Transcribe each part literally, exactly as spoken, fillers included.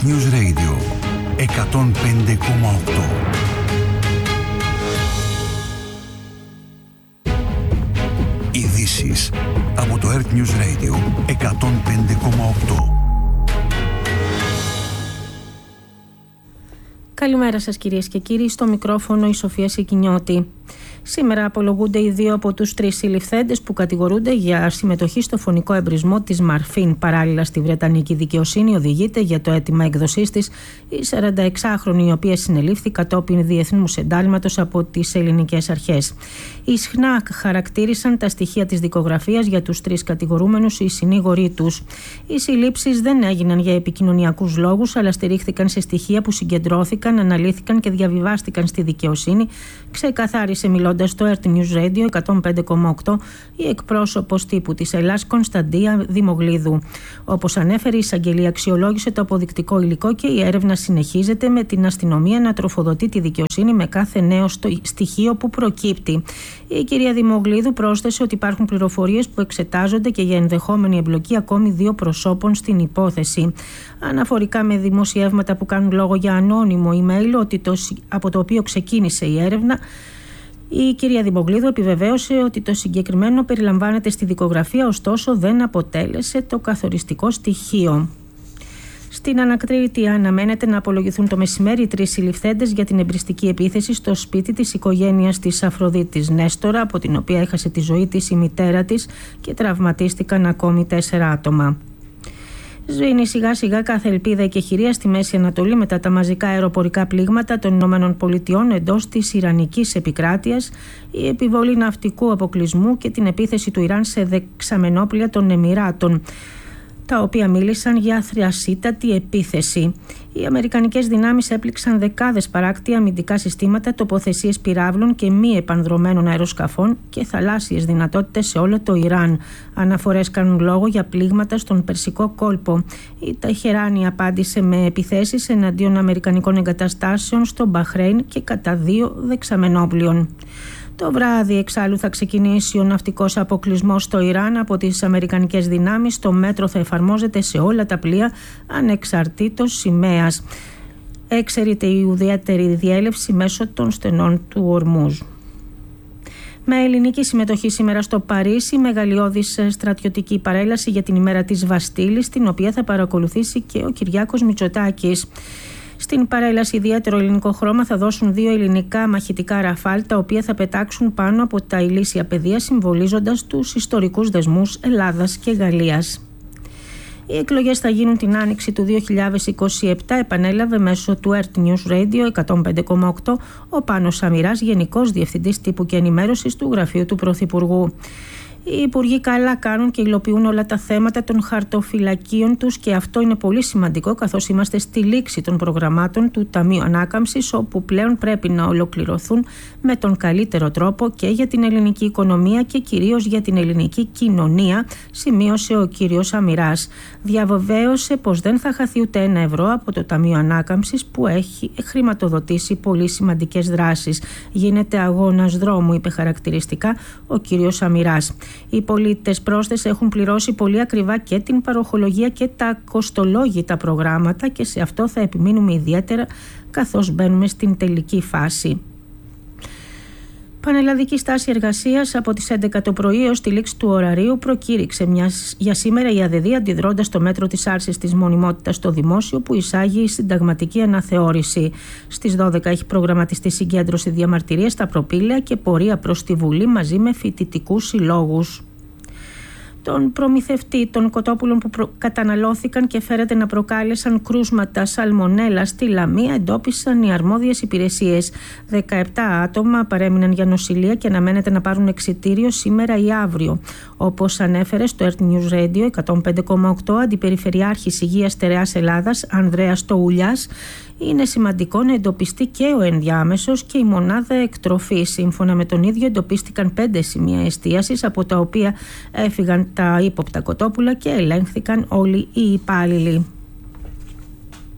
News Radio εκατόν πέντε κόμμα οκτώ. Ειδήσεις από το Earth News Radio εκατόν πέντε κόμμα οκτώ. Καλημέρα σας κυρίες και κύριοι, στο μικρόφωνο η Σοφία Σικινιώτη. Σήμερα απολογούνται οι δύο από τους τρεις συλληφθέντες που κατηγορούνται για συμμετοχή στο φωνικό εμπρισμό της Μαρφίν. Παράλληλα, στη Βρετανική δικαιοσύνη οδηγείται για το αίτημα εκδοσής της η σαρανταεξάχρονη, η οποία συνελήφθη κατόπιν διεθνούς εντάλματος από τις ελληνικές αρχές. Οι ΣΧΝΑΚ χαρακτήρισαν τα στοιχεία της δικογραφίας για τους τρεις κατηγορούμενους οι συνήγοροι τους. Οι συλλήψεις δεν έγιναν για επικοινωνιακούς λόγους, αλλά στηρίχθηκαν σε στοιχεία που συγκεντρώθηκαν, αναλύθηκαν και διαβιβάστηκαν στη δικαιοσύνη, ξεκαθάρισε μιλώντας στο Earth News Radio εκατόν πέντε κόμμα οκτώ η εκπρόσωπος τύπου της Ελλάς Κωνσταντία Δημογλίδου. Όπως ανέφερε, η εισαγγελία αξιολόγησε το αποδεικτικό υλικό και η έρευνα συνεχίζεται, με την αστυνομία να τροφοδοτεί τη δικαιοσύνη με κάθε νέο στοιχείο που προκύπτει. Η κυρία Δημογλίδου πρόσθεσε ότι υπάρχουν πληροφορίες που εξετάζονται και για ενδεχόμενη εμπλοκή ακόμη δύο προσώπων στην υπόθεση. Αναφορικά με δημοσιεύματα που κάνουν λόγο για ανώνυμο email ότι το, από το οποίο ξεκίνησε η έρευνα, η κυρία Δημογλίδου επιβεβαίωσε ότι το συγκεκριμένο περιλαμβάνεται στη δικογραφία, ωστόσο δεν αποτέλεσε το καθοριστικό στοιχείο. Στην ανακρίτεια αναμένεται να απολογηθούν το μεσημέρι οι τρεις συλληφθέντες για την εμπριστική επίθεση στο σπίτι της οικογένειας της Αφροδίτης Νέστορα, από την οποία έχασε τη ζωή της η μητέρα της και τραυματίστηκαν ακόμη τέσσερα άτομα. Σβήνει σιγά σιγά κάθε ελπίδα και χειρία στη Μέση Ανατολή μετά τα μαζικά αεροπορικά πλήγματα των Ηνωμένων Πολιτειών εντός της Ιρανικής επικράτειας, η επιβολή ναυτικού αποκλεισμού και την επίθεση του Ιράν σε δεξαμενόπλια των Εμιράτων, τα οποία μίλησαν για θριασίτατη επίθεση. Οι αμερικανικές δυνάμεις έπληξαν δεκάδες παράκτια αμυντικά συστήματα, τοποθεσίες πυράβλων και μη επανδρωμένων αεροσκαφών και θαλάσσιες δυνατότητες σε όλο το Ιράν. Αναφορές κάνουν λόγο για πλήγματα στον Περσικό κόλπο. Η Τεχεράνη απάντησε με επιθέσεις εναντίον αμερικανικών εγκαταστάσεων στο Μπαχρέιν και κατά δύο δεξαμενόπλιων. Το βράδυ εξάλλου θα ξεκινήσει ο ναυτικός αποκλεισμός στο Ιράν από τις αμερικανικές δυνάμεις. Το μέτρο θα εφαρμόζεται σε όλα τα πλοία ανεξαρτήτως σημαίας. Εξαιρείται η ουδέτερη διέλευση μέσω των στενών του Ορμούζ. Με ελληνική συμμετοχή σήμερα στο Παρίσι, μεγαλειώδης στρατιωτική παρέλαση για την ημέρα της Βαστίλης, την οποία θα παρακολουθήσει και ο Κυριάκος Μητσοτάκης. Στην παρέλαση ιδιαίτερο ελληνικό χρώμα θα δώσουν δύο ελληνικά μαχητικά ραφάλ, τα οποία θα πετάξουν πάνω από τα ηλίσια πεδία, συμβολίζοντας τους ιστορικούς δεσμούς Ελλάδας και Γαλλίας. Οι εκλογές θα γίνουν την άνοιξη του δύο χιλιάδες είκοσι επτά, επανέλαβε μέσω του Earth News Radio εκατόν πέντε κόμμα οκτώ ο Πάνος Σαμυράς, Γενικός Διευθυντής Τύπου και Ενημέρωσης του Γραφείου του Πρωθυπουργού. Οι υπουργοί καλά κάνουν και υλοποιούν όλα τα θέματα των χαρτοφυλακίων τους και αυτό είναι πολύ σημαντικό, καθώς είμαστε στη λήξη των προγραμμάτων του Ταμείου Ανάκαμψης, όπου πλέον πρέπει να ολοκληρωθούν με τον καλύτερο τρόπο και για την ελληνική οικονομία και κυρίως για την ελληνική κοινωνία, σημείωσε ο κύριος Σαμυράς. Διαβεβαίωσε πως δεν θα χαθεί ούτε ένα ευρώ από το Ταμείο Ανάκαμψης, που έχει χρηματοδοτήσει πολύ σημαντικές δράσεις. Γίνεται αγώνας δρόμου, είπε χαρακτηριστικά ο κύριος Σαμυράς. Οι πολίτες, πρόσθεσε, έχουν πληρώσει πολύ ακριβά και την παροχολογία και τα κοστολόγητα προγράμματα και σε αυτό θα επιμείνουμε ιδιαίτερα καθώς μπαίνουμε στην τελική φάση. Πανελλαδική στάση εργασίας από τις έντεκα το πρωί έως τη λήξη του ωραρίου προκήρυξε μια, για σήμερα η ΑΔΕΔΗ, αντιδρώντας το μέτρο της άρσης της μονιμότητας στο δημόσιο που εισάγει η συνταγματική αναθεώρηση. Στις δώδεκα έχει προγραμματιστεί συγκέντρωση διαμαρτυρίας στα προπήλαια και πορεία προς τη Βουλή μαζί με φοιτητικούς συλλόγους. Τον προμηθευτή των κοτόπουλων που προ... καταναλώθηκαν και φέρεται να προκάλεσαν κρούσματα σαλμονέλα στη Λαμία εντόπισαν οι αρμόδιες υπηρεσίες. δεκαεπτά άτομα παρέμειναν για νοσηλεία και αναμένεται να πάρουν εξιτήριο σήμερα ή αύριο. Όπως ανέφερε στο Earth News Radio εκατόν πέντε κόμμα οκτώ Αντιπεριφερειάρχης Υγείας Στερεάς Ελλάδας Ανδρέας Τοουλιάς, είναι σημαντικό να εντοπιστεί και ο ενδιάμεσος και η μονάδα εκτροφής. Σύμφωνα με τον ίδιο, εντοπίστηκαν πέντε σημεία εστίασης, από τα οποία έφυγαν τα ύποπτα κοτόπουλα και ελέγχθηκαν όλοι οι υπάλληλοι.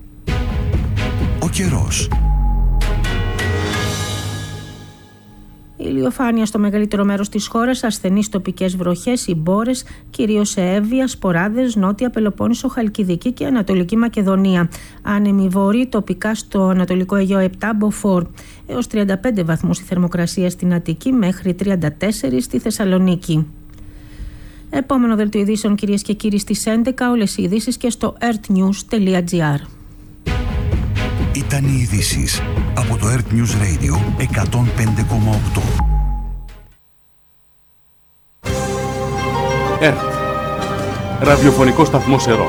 Ο καιρός. Η ηλιοφάνεια στο μεγαλύτερο μέρος της χώρας, ασθενείς τοπικές βροχές ή μπόρες, κυρίως σε Εύβοια, Σποράδες, Νότια Πελοπόννησο, Χαλκιδική και Ανατολική Μακεδονία. Άνεμοι βόρειοι, τοπικά στο Ανατολικό Αιγαίο επτά, Μποφόρ. Έως τριάντα πέντε βαθμούς η θερμοκρασία στην Αττική, μέχρι τριάντα τέσσερα στη Θεσσαλονίκη. Επόμενο δελτίο ειδήσεων, κυρίες και κύριοι, στις έντεκα. Όλες οι ειδήσεις και στο earthnews τελεία gr. Ήταν οι ειδήσεις από το Earth News Radio εκατόν πέντε κόμμα οκτώ. Earth, ραδιοφωνικό σταθμό Σερών.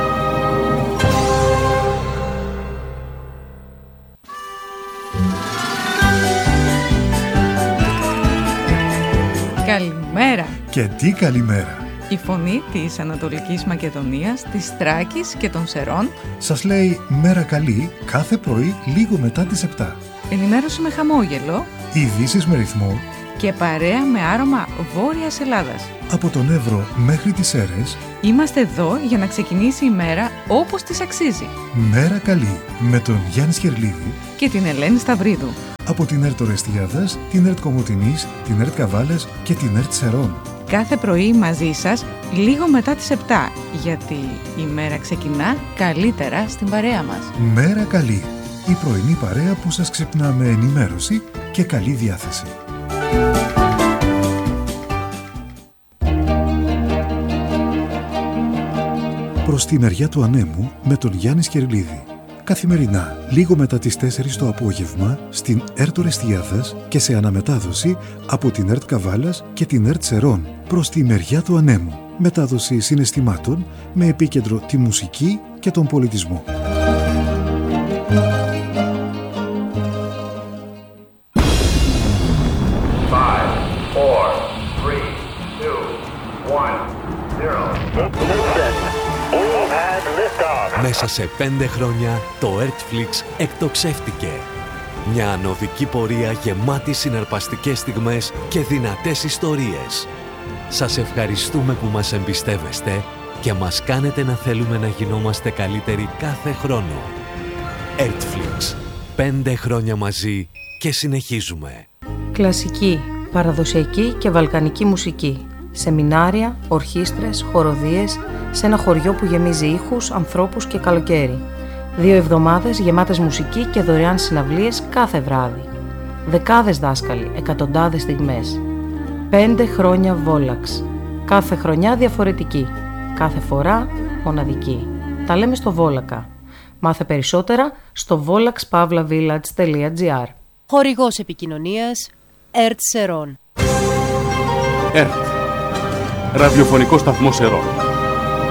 Καλημέρα. Και τι καλημέρα. Η φωνή της Ανατολικής Μακεδονίας, της Θράκης και των Σερών σας λέει μέρα καλή κάθε πρωί λίγο μετά τις επτά. Ενημέρωση με χαμόγελο, ειδήσεις με ρυθμό και παρέα με άρωμα Βόρειας Ελλάδας. Από τον Εύρο μέχρι τις Σέρρες είμαστε εδώ για να ξεκινήσει η μέρα όπως της αξίζει. Μέρα καλή με τον Γιάννη Σκερλίδη και την Ελένη Σταυρίδου. Από την ΕΡΤ Ορεστιάδας, την ΕΡΤ Κομοτηνής, την ΕΡΤ Καβάλας και την ΕΡΤ Σερών. Κάθε πρωί μαζί σας, λίγο μετά τις επτά, γιατί η μέρα ξεκινά καλύτερα στην παρέα μας. Μέρα καλή, η πρωινή παρέα που σας ξυπνά με ενημέρωση και καλή διάθεση. Προς τη μεριά του ανέμου με τον Γιάννη Σκερλίδη. Καθημερινά, λίγο μετά τις τέσσερις το απόγευμα, στην ΕΡΤ Ορεστιάδας και σε αναμετάδοση από την ΕΡΤ Καβάλας και την ΕΡΤ Σερών. Προς τη μεριά του ανέμου. Μετάδοση συναισθημάτων με επίκεντρο τη μουσική και τον πολιτισμό. Μέσα σε πέντε χρόνια το Earthflix εκτοξεύτηκε. Μια ανωδική πορεία γεμάτη συναρπαστικές στιγμές και δυνατές ιστορίες. Σας ευχαριστούμε που μας εμπιστεύεστε και μας κάνετε να θέλουμε να γινόμαστε καλύτεροι κάθε χρόνο. Earthflix. Πέντε χρόνια μαζί και συνεχίζουμε. Κλασική, παραδοσιακή και βαλκανική μουσική. Σεμινάρια, ορχήστρες, χοροδίες, σε ένα χωριό που γεμίζει ήχους, ανθρώπους και καλοκαίρι. Δύο εβδομάδες γεμάτες μουσική και δωρεάν συναυλίες κάθε βράδυ. Δεκάδες δάσκαλοι, εκατοντάδες στιγμές. Πέντε χρόνια Βόλαξ. Κάθε χρονιά διαφορετική. Κάθε φορά μοναδική. Τα λέμε στο Βόλακα. Μάθε περισσότερα στο βόλαξ παύλα βίλατζ τελεία gr. Χορηγός επικοινωνίας ΕΡΤ Σερών. ΕΡΤ, ραδιοφωνικό σταθμό Σερών.